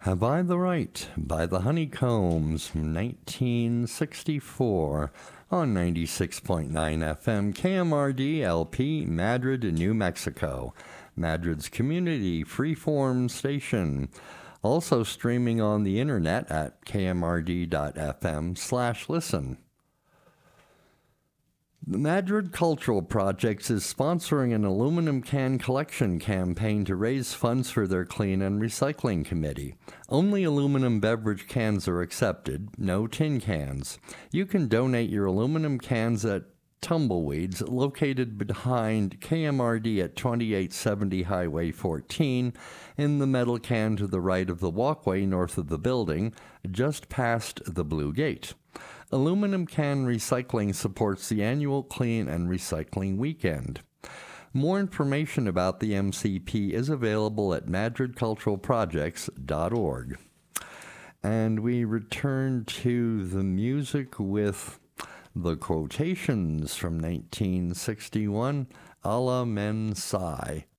Have I the Right by the Honeycombs from 1964 on 96.9 FM KMRD LP, Madrid, New Mexico. Madrid's community freeform station. Also streaming on the internet at kmrd.fm/listen. The Madrid Cultural Projects is sponsoring an aluminum can collection campaign to raise funds for their clean and recycling committee. Only aluminum beverage cans are accepted, no tin cans. You can donate your aluminum cans at Tumbleweeds, located behind KMRD at 2870 Highway 14, in the metal can to the right of the walkway north of the building, just past the Blue Gate. Aluminum Can Recycling supports the annual Clean and Recycling Weekend. More information about the MCP is available at madridculturalprojects.org. And we return to the music with The Quotations from 1961, A la Men Sigh.